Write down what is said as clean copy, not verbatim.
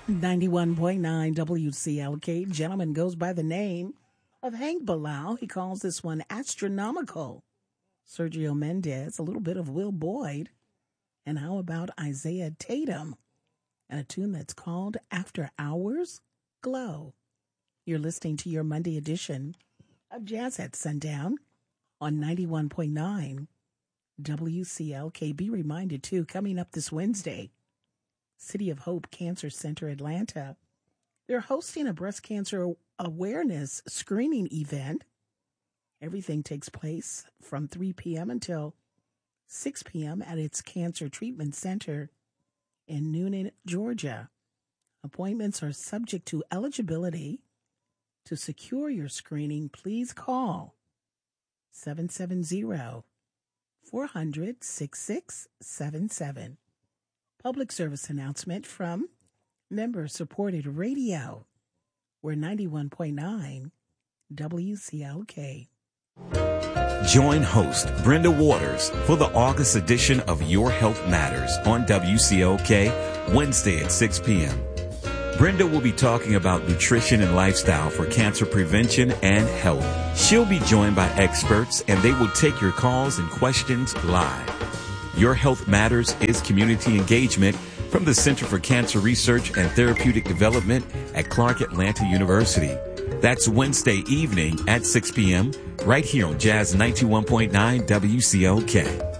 91.9 WCLK. Gentleman goes by the name of Hank Bilal. He calls this one astronomical. Sergio Mendes, a little bit of Will Boyd. And how about Isaiah Tatum? And a tune that's called After Hours Glow. You're listening to your Monday edition of Jazz at Sundown on 91.9 WCLK. Be reminded, too, coming up this Wednesday, City of Hope Cancer Center, Atlanta, they're hosting a breast cancer awareness screening event. Everything takes place from 3 p.m. until 6 p.m. at its Cancer Treatment Center in Noonan, Georgia. Appointments are subject to eligibility. To secure your screening, please call 770-400-6677. Public service announcement from member-supported radio. We're 91.9 WCLK. Join host Brenda Waters for the August edition of Your Health Matters on WCLK, Wednesday at 6 p.m. Brenda will be talking about nutrition and lifestyle for cancer prevention and health. She'll be joined by experts, and they will take your calls and questions live. Your Health Matters is community engagement from the Center for Cancer Research and Therapeutic Development at Clark Atlanta University. That's Wednesday evening at 6 p.m. right here on Jazz 91.9 WCLK.